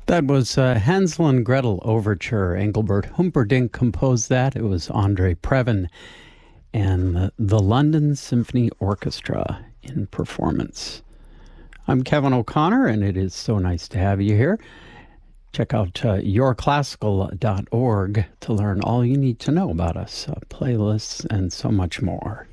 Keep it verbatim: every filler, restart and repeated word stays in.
That was uh, Hansel and Gretel Overture. Engelbert Humperdinck composed that. It was Andre Previn and the, the London Symphony Orchestra in performance. I'm Kevin O'Connor, and it is so nice to have you here. Check out uh, your classical dot org to learn all you need to know about us, uh, playlists, and so much more.